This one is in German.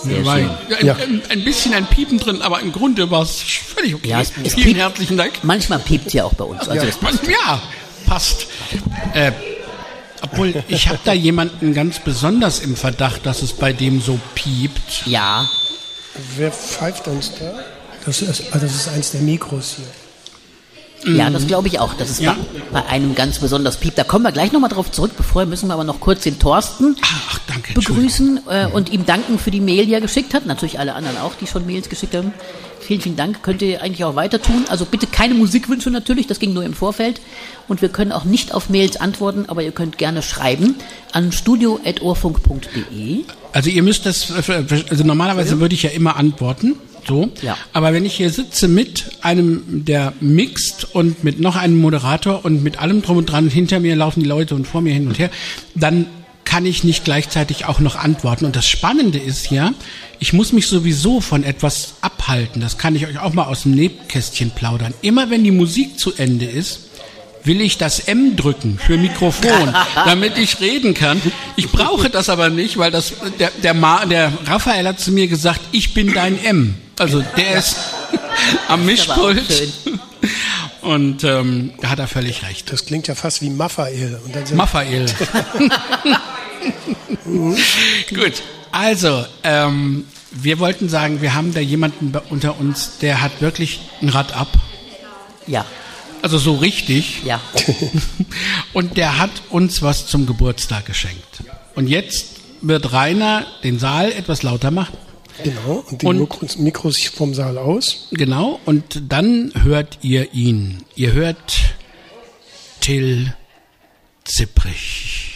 Sehr schön. Ein bisschen ein Piepen drin, aber im Grunde war es völlig okay. Ja, Vielen herzlichen Dank. Manchmal piept ja auch bei uns. Also Passt. Obwohl, ich habe da jemanden ganz besonders im Verdacht, dass es bei dem so piept. Ja. Wer pfeift uns da? Das ist eins der Mikros hier. Ja, das glaube ich auch. Das ist bei einem ganz besonders piept. Da kommen wir gleich nochmal drauf zurück. Bevor müssen wir aber noch kurz den Thorsten begrüßen und ihm danken für die Mail, die er geschickt hat. Natürlich alle anderen auch, die schon Mails geschickt haben. Vielen, vielen Dank. Könnt ihr eigentlich auch weiter tun. Also bitte keine Musikwünsche natürlich, das ging nur im Vorfeld. Und wir können auch nicht auf Mails antworten, aber ihr könnt gerne schreiben an studio@ohrfunk.de. Also ihr müsst das, also normalerweise würde ich ja immer antworten. So. Ja. Aber wenn ich hier sitze mit einem, der mixt und mit noch einem Moderator und mit allem drum und dran, hinter mir laufen die Leute und vor mir hin und her, dann kann ich nicht gleichzeitig auch noch antworten. Und das Spannende ist ja, ich muss mich sowieso von etwas abhalten. Das kann ich euch auch mal aus dem Nähkästchen plaudern. Immer wenn die Musik zu Ende ist, will ich das M drücken für Mikrofon, damit ich reden kann. Ich brauche das aber nicht, weil der Raphael hat zu mir gesagt, ich bin dein M. Also der ist am Mischpult. Und da hat er völlig recht. Das klingt ja fast wie Maffael. Maffael. Gut, also wir wollten sagen, wir haben da jemanden unter uns, der hat wirklich ein Rad ab. Ja. Also so richtig. Ja. Und der hat uns was zum Geburtstag geschenkt. Und jetzt wird Rainer den Saal etwas lauter machen. Genau, und die Mikros vom Saal aus. Genau, und dann hört ihr ihn. Ihr hört Till Zipprich.